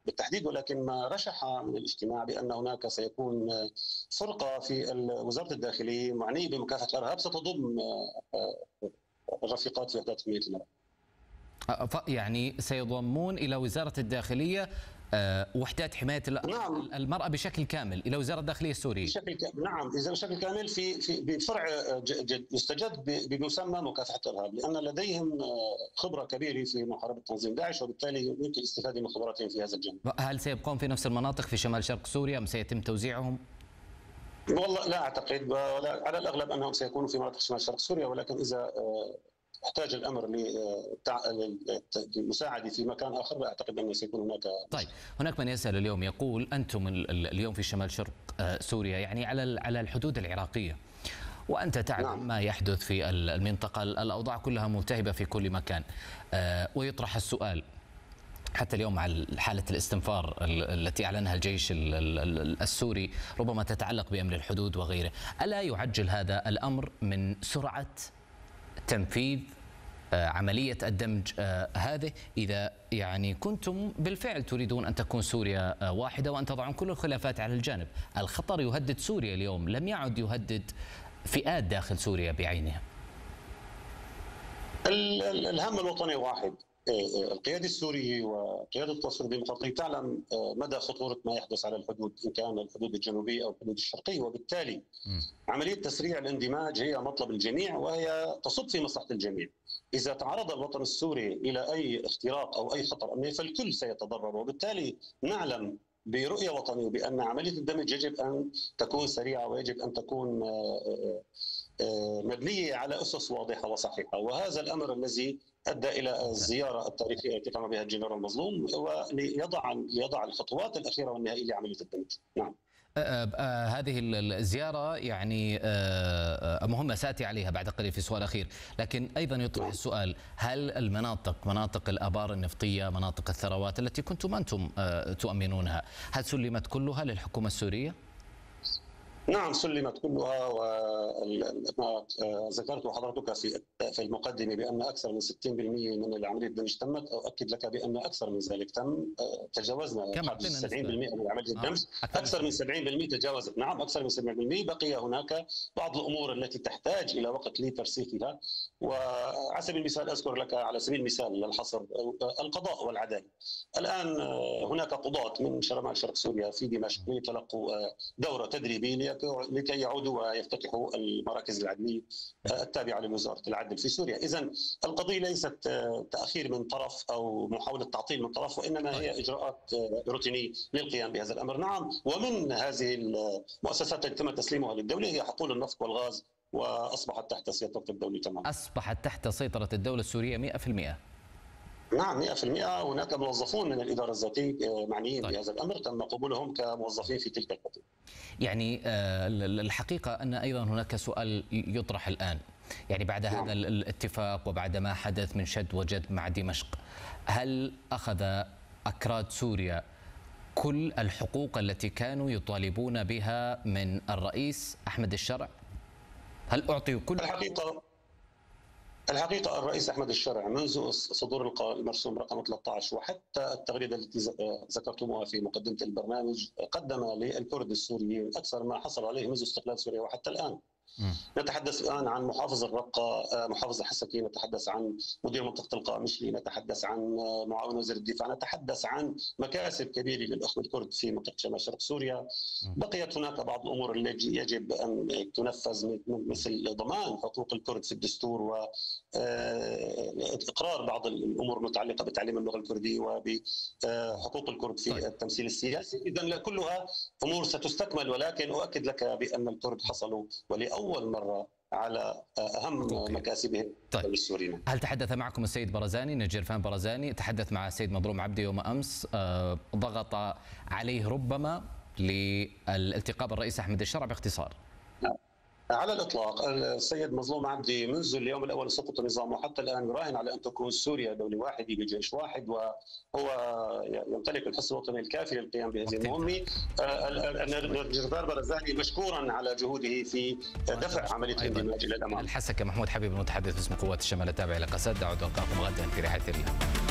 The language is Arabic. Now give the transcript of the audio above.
بالتحديد، ولكن ما رشح من الاجتماع بأن هناك سيكون فرقة في وزارة الداخلية معنية بمكافحة الإرهاب ستضم الرفيقات في وحدات حماية المرأة. يعني سيضمون إلى وزارة الداخلية وحدات حماية نعم. المرأة بشكل كامل إلى وزارة الداخلية السورية. نعم، بشكل كامل في بفرع يستجد بمسمى مكافحة الإرهاب، لأن لديهم خبرة كبيرة في محاربة تنظيم داعش، وبالتالي يمكن الاستفادة من خبراتهم في هذا الجانب. هل سيبقون في نفس المناطق في شمال شرق سوريا أم سيتم توزيعهم؟ والله لا أعتقد، على الأغلب أنهم سيكونوا في مناطق شمال شرق سوريا، ولكن إذا احتاج الامر للمساعده في مكان اخر لا اعتقد انه سيكون هناك. طيب، هناك من يسال اليوم يقول انتم اليوم في شمال شرق سوريا، يعني على الحدود العراقيه، وانت تعلم نعم. ما يحدث في المنطقه، الاوضاع كلها ملتهبه في كل مكان، ويطرح السؤال حتى اليوم على حالة الاستنفار التي أعلنها الجيش السوري، ربما تتعلق بأمن الحدود وغيره. ألا يعجل هذا الأمر من سرعة تنفيذ عملية الدمج هذه، إذا يعني كنتم بالفعل تريدون أن تكون سوريا واحدة وأن تضعون كل الخلافات على الجانب؟ الخطر يهدد سوريا اليوم، لم يعد يهدد فئات داخل سوريا بعينها. الهم الوطني واحد. القيادة السورية وقيادة القوات الديمقراطية تعلم مدى خطورة ما يحدث على الحدود، إن كان الحدود الجنوبية أو الحدود الشرقية، وبالتالي عملية تسريع الاندماج هي مطلب الجميع وهي تصب في مصلحة الجميع. إذا تعرض الوطن السوري إلى أي اختراق أو أي خطر أمني فالكل سيتضرر، وبالتالي نعلم برؤية وطنية بأن عملية الدمج يجب أن تكون سريعة ويجب أن تكون مبنية على أسس واضحة وصحيحة، وهذا الأمر الذي أدى إلى الزيارة التاريخية التي قام بها الجنرال مظلوم، وليضع الخطوات الأخيرة والنهائية لعملية الدمج. نعم. هذه الزيارة يعني مهمة سأتي عليها بعد قليل في سؤال أخير، لكن أيضا يطرح السؤال: هل مناطق الآبار النفطية، مناطق الثروات التي كنتم أنتم تؤمنونها، هل سلمت كلها للحكومة السورية؟ نعم سلمت كلها، وما ذكرت حضرتك في المقدمة بأن أكثر من 60% من العملية الدمج تمت، أؤكد لك بأن أكثر من ذلك تم. تجاوزنا 70% من عملية الدمج، أكثر من 70% تجاوزت. نعم أكثر من 70%. بقي هناك بعض الأمور التي تحتاج إلى وقت لترسيخها، وعلى سبيل المثال أذكر لك على سبيل المثال للحصر القضاء والعدالة. الآن هناك قضاة من شمال شرق سوريا في دمشق يتلقوا دورة تدريبية لكي يعودوا ويفتتحوا المراكز العدلية التابعة لوزارة العدل في سوريا. إذن القضية ليست تأخير من طرف أو محاولة تعطيل من طرف، وإنما هي إجراءات روتينية للقيام بهذا الأمر. نعم، ومن هذه المؤسسات التي تم تسليمها للدولة هي حقول النفط والغاز، وأصبحت تحت سيطرة الدولة تماما. أصبحت تحت سيطرة الدولة السورية 100%. نعم 100%. هناك موظفون من الإدارة الذاتية معنيين بهذا الأمر تم قبولهم كموظفين في تلك القضية. يعني الحقيقة أن أيضا هناك سؤال يطرح الآن، يعني بعد هذا الاتفاق وبعد ما حدث من شد وجذب مع دمشق، هل أخذ أكراد سوريا كل الحقوق التي كانوا يطالبون بها من الرئيس أحمد الشرع؟ هل أعطوا كل الحقيقة الرئيس أحمد الشرع منذ صدور المرسوم رقم 13 وحتى التغريدة التي ذكرتموها في مقدمة البرنامج قدم للكرد السوريين أكثر ما حصل عليه منذ استقلال سوريا وحتى الآن. نتحدث الآن عن محافظ الرقة، محافظ الحسكي، نتحدث عن مدير منطقة القامشلي، نتحدث عن معاون وزير الدفاع، نتحدث عن مكاسب كبيرة للأخوة الكرد في منطقة شمال شرق سوريا. بقيت هناك بعض الأمور التي يجب أن تنفذ، مثل ضمان حقوق الكرد في الدستور وإقرار بعض الأمور المتعلقة بتعليم اللغة الكردية وبحقوق الكرد في التمثيل السياسي. إذن كلها أمور ستستكمل، ولكن أؤكد لك بأن الكرد حصلوا ولأول مرة على أهم مكاسبهم للسوريين. هل تحدث معكم السيد برزاني، نجيرفان برزاني؟ تحدث مع السيد مظلوم عبدي يوم أمس، ضغط عليه ربما لالتقاء بالرئيس أحمد الشرع باختصار؟ على الإطلاق. السيد مظلوم عبدي منذ اليوم الأول سقط النظام وحتى الآن يراهن على أن تكون سوريا دولة واحدة بجيش واحد، وهو يمتلك الحس الوطني الكافي للقيام بهذه المهمة. نجيرفان برزاني مشكورا على جهوده في دفع عملية الاندماج إلى الأمام. الحسكة محمود حبيب المتحدث باسم قوات الشمال التابعة لقسد، أعود ألقاكم غدا في رعاية الله.